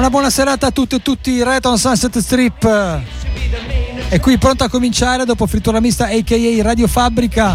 Una buona serata a tutte e tutti, Reton Sunset Strip è qui pronto a cominciare dopo Frittura Mista a.k.a. Radio Fabbrica.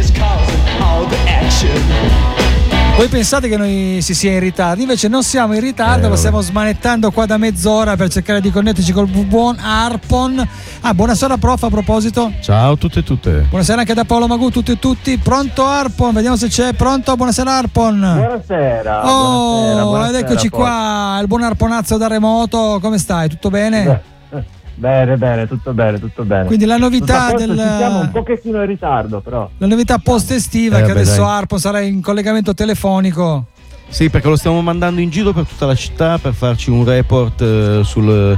Voi pensate che noi si sia in ritardo, invece non siamo in ritardo, lo stiamo smanettando qua da mezz'ora per cercare di connetterci col buon Harpon. Buonasera prof, a proposito. Ciao a tutte e tutte. Buonasera anche da Paolo Magù, tutti e tutti. Pronto Harpon? Vediamo se c'è. Pronto? Buonasera Harpon. Buonasera. Buonasera, ed eccoci qua, il buon Harponazzo da remoto. Come stai? Tutto bene? Bene, tutto bene. Quindi la novità siamo un pochettino in ritardo, però. La novità post estiva che adesso Harpon sarà in collegamento telefonico. Sì, perché lo stiamo mandando in giro per tutta la città per farci un report sulla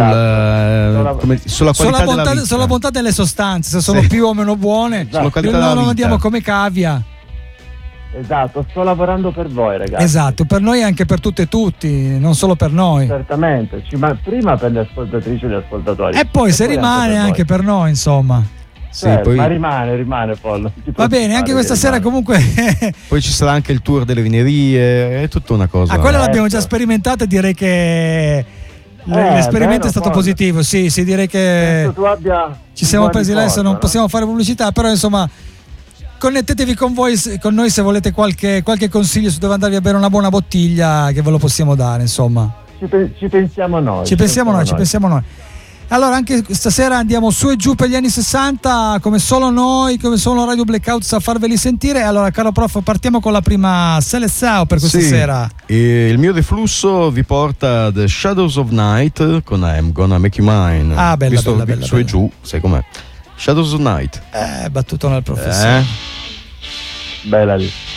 qualità della vita. Sulla bontà delle sostanze, se sono più o meno buone. Esatto. Noi lo mandiamo come cavia. Esatto, sto lavorando per voi, ragazzi. Esatto, per noi e anche per tutte e tutti, non solo per noi. Certamente, ma prima per le ascoltatrici e gli ascoltatori. E poi se rimane anche per noi, insomma. Sì, poi... Ma rimane Pollo. Va bene, anche questa sera comunque. Poi ci sarà anche il tour delle vinerie, è tutta una cosa. Quella l'abbiamo già sperimentata e direi che l'esperimento è stato positivo. Sì, direi che ci siamo presi adesso, non possiamo fare pubblicità, però insomma connettetevi con noi se volete qualche consiglio su dove andarvi a bere una buona bottiglia, che ve lo possiamo dare, insomma. Ci pensiamo noi. Ci pensiamo noi. Allora anche stasera andiamo su e giù per gli anni 60, come solo noi, come solo Radio Blackout sa farveli sentire. Allora caro prof, partiamo con la prima selezione per questa sera. E il mio deflusso vi porta The Shadows of Night con I'm Gonna Make You Mine. Bella. Su e giù, sai com'è. Shadows of Night. Battuto nel professore. Bella lì.